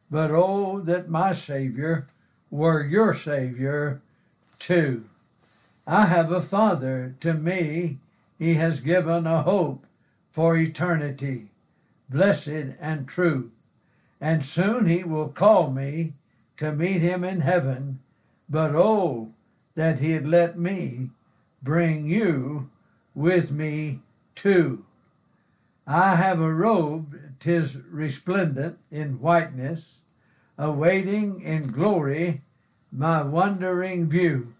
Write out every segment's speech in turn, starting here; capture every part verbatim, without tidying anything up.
but oh, that my Savior were your Savior too. I have a Father, to me he has given a hope for eternity, blessed and true. And soon he will call me to meet him in heaven, but oh, that he'd let me bring you with me too. I have a robe, 'tis resplendent in whiteness, awaiting in glory my wondering view.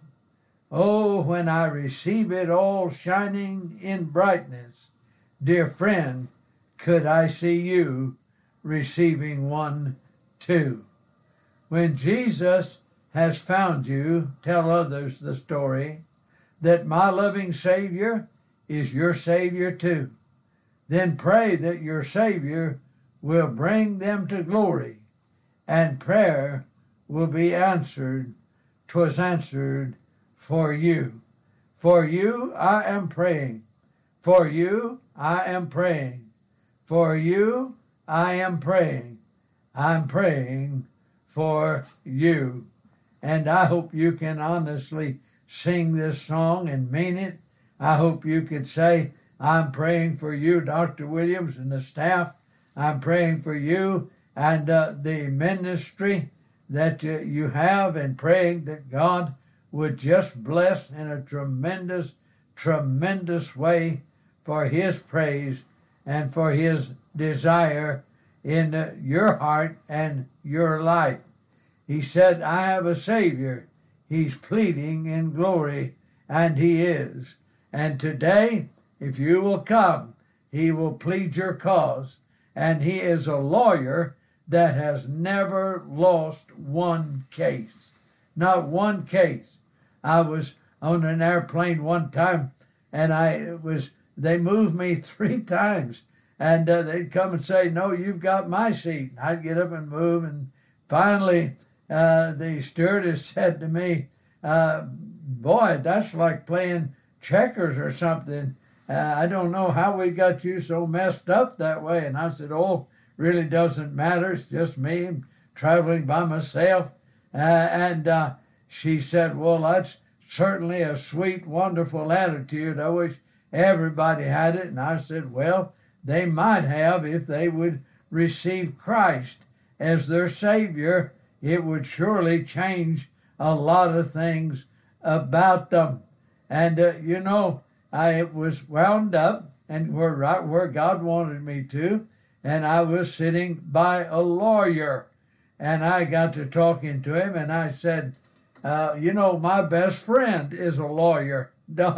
Oh, when I receive it all shining in brightness, dear friend, could I see you receiving one too. When Jesus has found you, tell others the story that my loving Savior is your Savior too. Then pray that your Savior will bring them to glory, and prayer will be answered. 'Twas answered for you. For you I am praying. For you I am praying. For you I am praying. I'm praying for you. And I hope you can honestly sing this song and mean it. I hope you could say, I'm praying for you, Doctor Williams, and the staff. I'm praying for you and uh, the ministry that uh, you have, and praying that God would just bless in a tremendous, tremendous way for his praise and for his desire in uh, your heart and your life. He said, I have a Savior. He's pleading in glory, and he is. And today, if you will come, he will plead your cause. And he is a lawyer that has never lost one case. Not one case. I was on an airplane one time, and I was they moved me three times. And uh, they'd come and say, no, you've got my seat. And I'd get up and move. And finally, uh, the stewardess said to me, uh, boy, that's like playing checkers or something. Uh, I don't know how we got you so messed up that way. And I said, oh, really doesn't matter. It's just me. I'm traveling by myself. Uh, and uh, she said, well, that's certainly a sweet, wonderful attitude. I wish everybody had it. And I said, well, they might have if they would receive Christ as their Savior. It would surely change a lot of things about them. And, uh, you know, I was wound up and were right where God wanted me to, and I was sitting by a lawyer, and I got to talking to him, and I said, uh, you know, my best friend is a lawyer.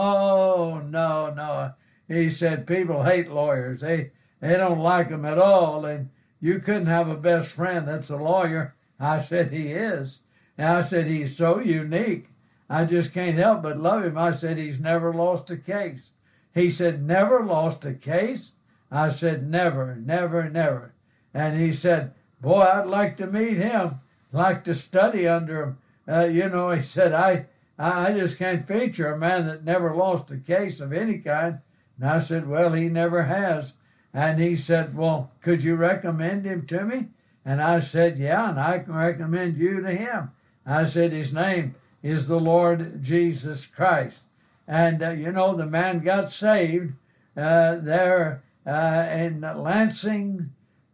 No, no, no. He said, people hate lawyers. They, they don't like them at all, and you couldn't have a best friend that's a lawyer. I said, he is. And I said, he's so unique. I just can't help but love him. I said, he's never lost a case. He said, never lost a case? I said, never, never, never. And he said, boy, I'd like to meet him, like to study under him. Uh, you know, he said, I, I just can't feature a man that never lost a case of any kind. And I said, well, he never has. And he said, well, could you recommend him to me? And I said, yeah, and I can recommend you to him. I said, his name is the Lord Jesus Christ. And, uh, you know, the man got saved uh, there uh, in Lansing,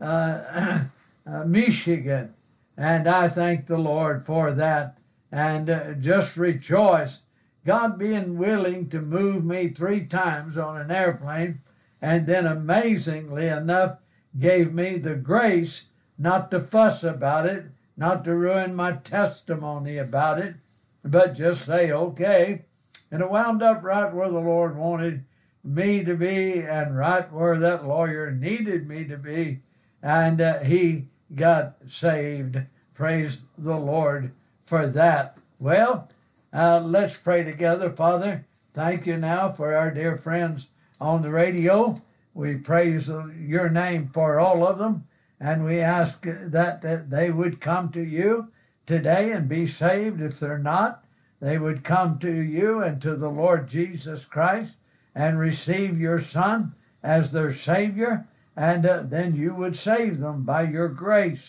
uh, uh, Michigan. And I thank the Lord for that. And uh, just rejoice. God being willing to move me three times on an airplane, and then amazingly enough gave me the grace not to fuss about it, not to ruin my testimony about it, but just say, okay. And it wound up right where the Lord wanted me to be and right where that lawyer needed me to be. And uh, he got saved. Praise the Lord for that. Well, uh, let's pray together. Father, thank you now for our dear friends on the radio. We praise your name for all of them. And we ask that, that they would come to you today and be saved. If they're not, they would come to you and to the Lord Jesus Christ and receive your Son as their Savior. And uh, then you would save them by your grace.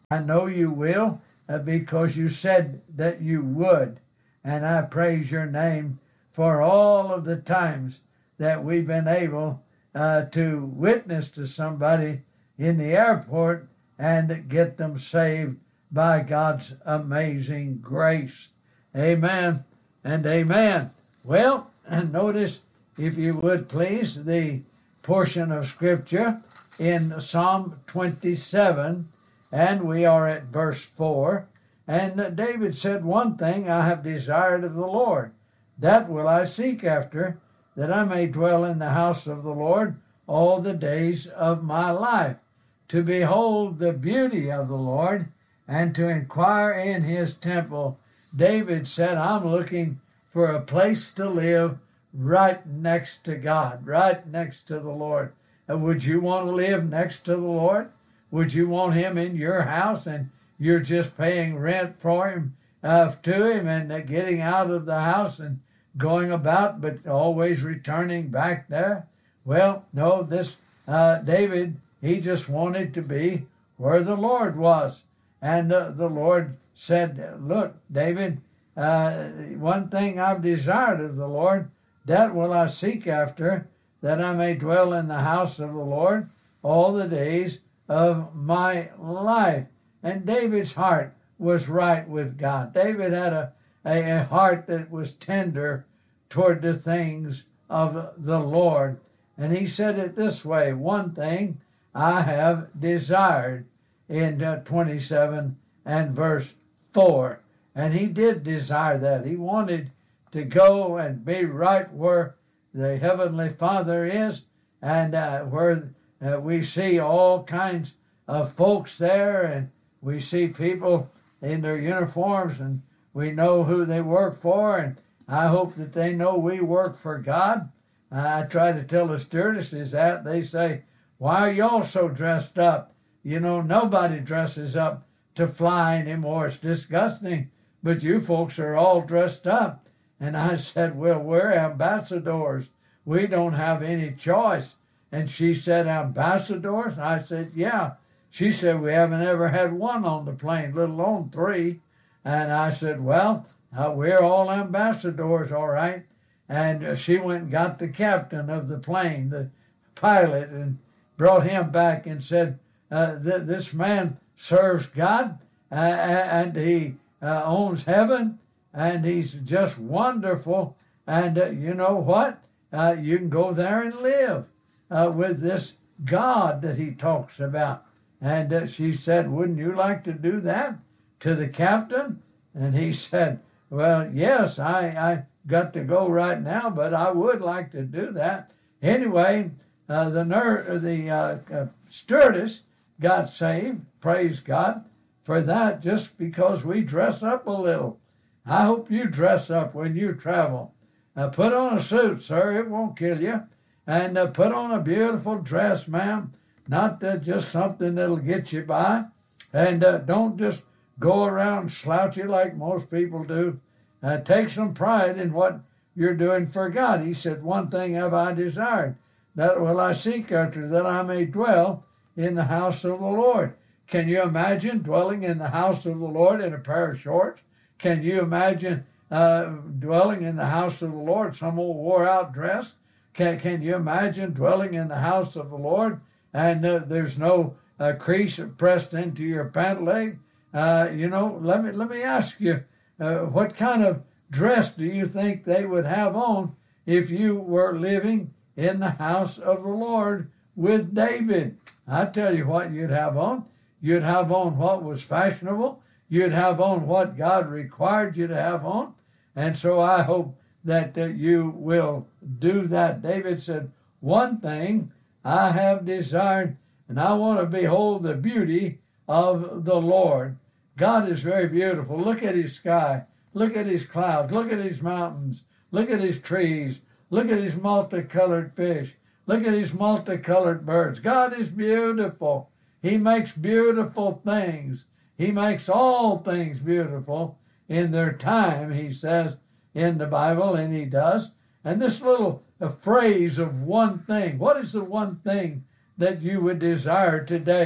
I know you will uh, because you said that you would. And I praise your name for all of the times that we've been able uh, to witness to somebody in the airport and get them saved by God's amazing grace. Amen and amen. Well, notice, if you would please, the portion of Scripture in Psalm twenty-seven, and we are at verse four. And David said, "One thing I have desired of the Lord, that will I seek after, that I may dwell in the house of the Lord all the days of my life, to behold the beauty of the Lord, and to inquire in his temple." David said, I'm looking for a place to live right next to God, right next to the Lord. And would you want to live next to the Lord? Would you want him in your house and you're just paying rent for him, uh, to him, and uh, getting out of the house and going about, but always returning back there? Well, no, this uh, David, he just wanted to be where the Lord was. And uh, the Lord said, look, David, uh, one thing I've desired of the Lord, that will I seek after, that I may dwell in the house of the Lord all the days of my life. And David's heart was right with God. David had a, a, a heart that was tender toward the things of the Lord. And he said it this way, one thing I have desired, in uh, twenty-seven and verse four. And he did desire that. He wanted to go and be right where the Heavenly Father is, and uh, where uh, we see all kinds of folks there, and we see people in their uniforms, and we know who they work for, and I hope that they know we work for God. I try to tell the stewardesses that. They say, why are y'all so dressed up? You know, nobody dresses up to fly anymore. It's disgusting. But you folks are all dressed up. And I said, well, we're ambassadors. We don't have any choice. And she said, ambassadors? And I said, yeah. She said, we haven't ever had one on the plane, let alone three. And I said, well, uh, we're all ambassadors, all right. And uh, she went and got the captain of the plane, the pilot, and brought him back and said, uh, th- this man serves God, uh, and he uh, owns heaven, and he's just wonderful. And uh, you know what? Uh, you can go there and live uh, with this God that he talks about. And uh, she said, wouldn't you like to do that to the captain? And he said, well, yes, I, I got to go right now, but I would like to do that. Anyway, uh, the ner- the uh, uh, stewardess got saved. Praise God for that, just because we dress up a little. I hope you dress up when you travel. Uh, put on a suit, sir. It won't kill you. And uh, put on a beautiful dress, ma'am. Not uh, just something that'll get you by. And uh, don't just go around slouchy like most people do. Uh, take some pride in what you're doing for God. He said, one thing have I desired, that will I seek after, that I may dwell in the house of the Lord. Can you imagine dwelling in the house of the Lord in a pair of shorts? Can you imagine uh, dwelling in the house of the Lord, some old wore-out dress? Can, can you imagine dwelling in the house of the Lord and uh, there's no uh, crease pressed into your pant leg? Uh, you know, let me, let me ask you, uh, what kind of dress do you think they would have on if you were living in the house of the Lord with David? I tell you what you'd have on. You'd have on what was fashionable. You'd have on what God required you to have on. And so I hope that uh, you will do that. David said, one thing I have desired, and I want to behold the beauty of the Lord. God is very beautiful. Look at his sky. Look at his clouds. Look at his mountains. Look at his trees. Look at his multicolored fish. Look at his multicolored birds. God is beautiful. He makes beautiful things. He makes all things beautiful in their time, he says in the Bible, and he does. And this little uh, phrase of one thing, what is the one thing that you would desire today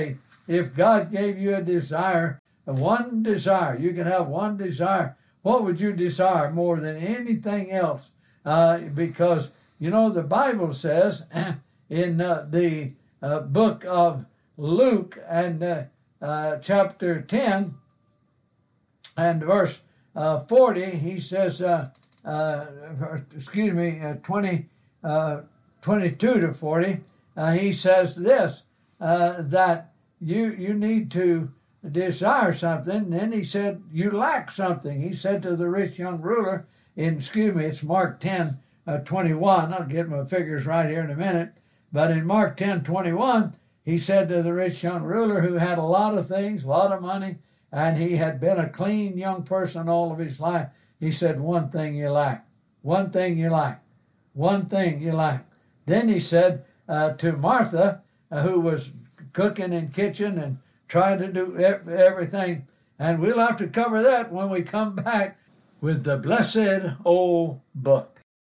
if God gave you a desire, one desire, you can have one desire, what would you desire more than anything else? Uh, because, you know, the Bible says in uh, the uh, book of Luke and uh, uh, chapter ten and verse uh, forty, he says, uh, uh, excuse me, uh, twenty, uh, twenty-two to forty, uh, he says this, uh, that you you need to desire something. And then he said, you lack something. He said to the rich young ruler, in, excuse me, it's Mark ten, uh, twenty-one. I'll get my figures right here in a minute. But in Mark ten, twenty-one, he said to the rich young ruler who had a lot of things, a lot of money, and he had been a clean young person all of his life, he said, one thing you lack, one thing you lack, one thing you lack. Then he said uh, to Martha, uh, who was cooking in kitchen and trying to do everything, and we'll have to cover that when we come back with the Blessed Old Book.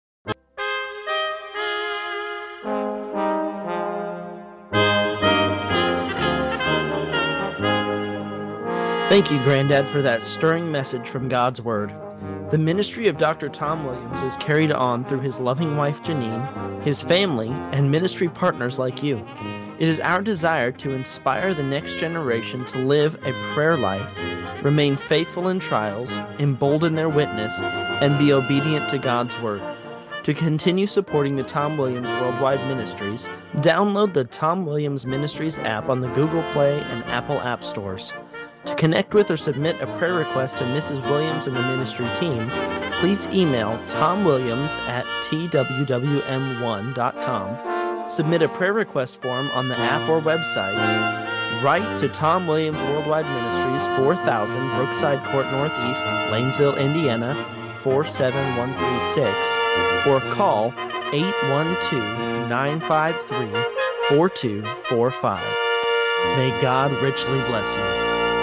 Thank you, Granddad, for that stirring message from God's Word. The ministry of Doctor Tom Williams is carried on through his loving wife, Janine, his family, and ministry partners like you. It is our desire to inspire the next generation to live a prayer life, remain faithful in trials, embolden their witness, and be obedient to God's Word. To continue supporting the Tom Williams Worldwide Ministries, download the Tom Williams Ministries app on the Google Play and Apple App Stores. To connect with or submit a prayer request to Missus Williams and the ministry team, please email tomwilliams at t w w m one dot com, submit a prayer request form on the app or website, write to Tom Williams Worldwide Ministries, four thousand Brookside Court Northeast, Lanesville, Indiana, four seven one three six, or call eight one two, nine five three, four two four five. May God richly bless you.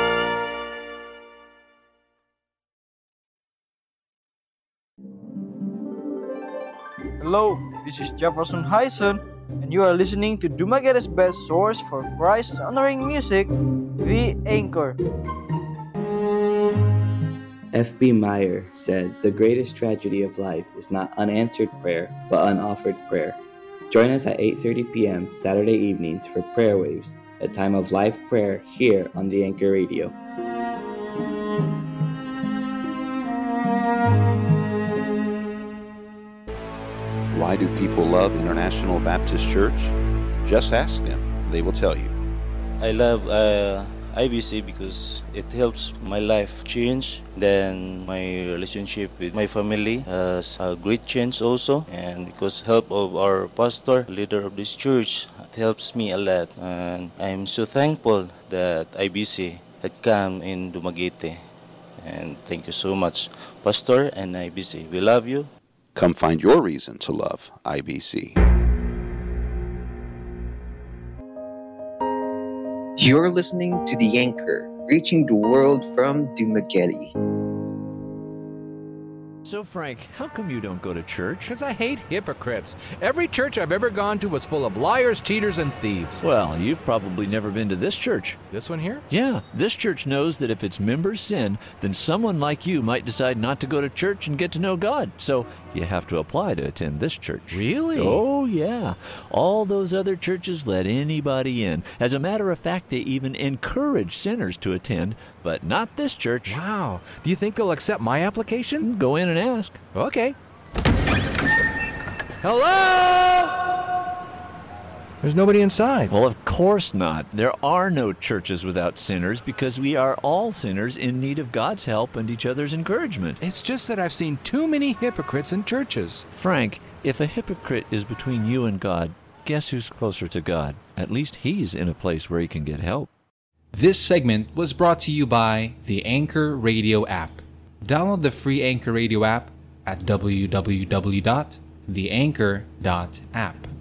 Hello, this is Jefferson Hyson, and you are listening to Dumaguete's best source for Christ-honoring music, The Anchor. F B Meyer said, "The greatest tragedy of life is not unanswered prayer, but unoffered prayer." Join us at eight thirty p.m. Saturday evenings for Prayer Waves, a time of live prayer here on The Anchor Radio. Why do people love International Baptist Church? Just ask them. They will tell you. I love uh, I B C because it helps my life change. Then my relationship with my family has a great change also. And because help of our pastor, leader of this church, it helps me a lot. And I'm so thankful that I B C had come in Dumaguete. And thank you so much, Pastor and I B C. We love you. Come find your reason to love I B C. You're listening to The Anchor, reaching the world from Dumaguete. So, Frank, how come you don't go to church? Because I hate hypocrites. Every church I've ever gone to was full of liars, cheaters, and thieves. Well, you've probably never been to this church. This one here? Yeah, this church knows that if its members sin, then someone like you might decide not to go to church and get to know God. So you have to apply to attend this church. Really? Oh, yeah. All those other churches let anybody in. As a matter of fact, they even encourage sinners to attend, but not this church. Wow. Do you think they'll accept my application? Go in and ask. Okay. Hello? There's nobody inside. Well, of course not. There are no churches without sinners because we are all sinners in need of God's help and each other's encouragement. It's just that I've seen too many hypocrites in churches. Frank, if a hypocrite is between you and God, guess who's closer to God? At least he's in a place where he can get help. This segment was brought to you by the Anchor Radio app. Download the free Anchor Radio app at w w w dot the anchor dot app.